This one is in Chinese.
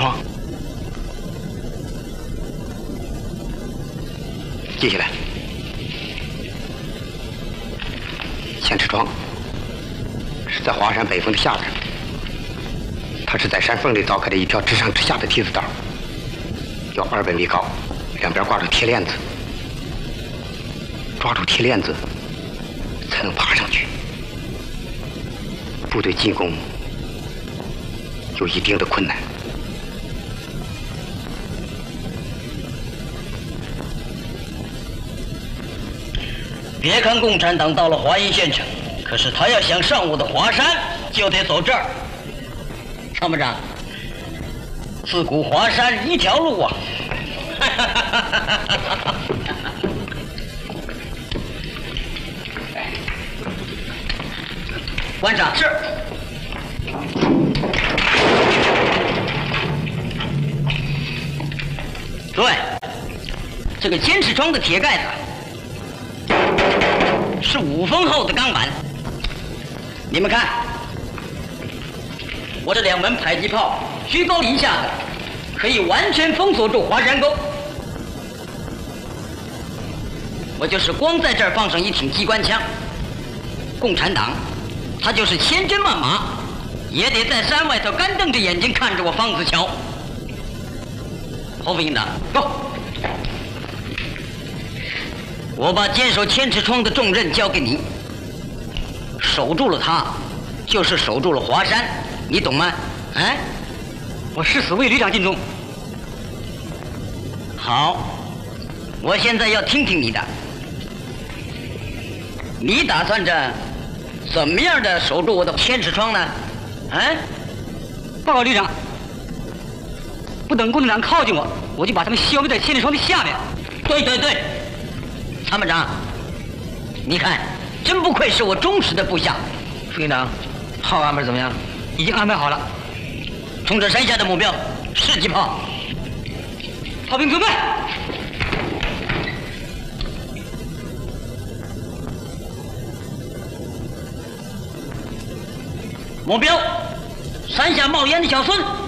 窗。接下来，千尺窗是在华山北峰的下边，它是在山缝里凿开的一条直上直下的梯子道，有200米高，两边挂着铁链子，抓住铁链子才能爬上去。部队进攻有一定的困难。 别看共产党到了华阴县城，可是他要想上我的华山，就得走这儿。参谋长，自古华山一条路啊！馆长是。诸位，这个坚持窗的铁盖子是5分厚的钢板。你们看，我这2门迫击炮居高临下的，可以完全封锁住华山沟。我就是光在这儿放上一挺机关枪，共产党他就是千军万马，也得在山外头干瞪着眼睛看着我方子桥。侯副营长，走！我把坚守千尺窗的重任交给你，守住了它，就是守住了华山，你懂吗？哎， 我誓死为旅长尽忠。 好，我现在要听听你的，你打算着怎么样的守住我的千尺窗呢？哎， 报告旅长，不等共产党靠近我，我就把他们消灭在千尺窗的下面。 对对对，参谋长，你看，真不愧是我忠实的部下。 副营长，炮安排怎么样？已经安排好了。 冲着山下的目标，射击炮。 炮兵准备。 目标，山下冒烟的小孙。